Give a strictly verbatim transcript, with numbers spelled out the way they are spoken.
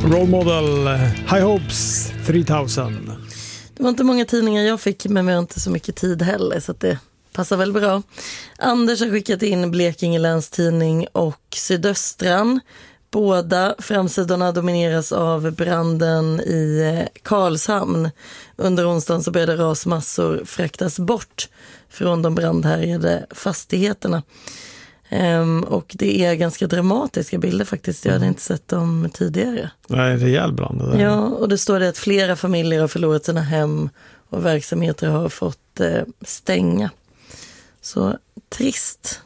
Role Model, High Hopes tre tusen. Det var inte många tidningar jag fick, men vi har inte så mycket tid heller, så att det passar väl bra. Anders har skickat in Blekinge Länstidning och Sydöstran. Båda framsidorna domineras av branden i Karlshamn. Under onsdagen så började rasmassor fraktas bort från de brandhärjade fastigheterna. Um, och det är ganska dramatiska bilder faktiskt. Jag hade inte sett dem tidigare. Nej, rejäl brand det där. Ja, och det står det att flera familjer har förlorat sina hem och verksamheter har fått eh, stänga. Så trist.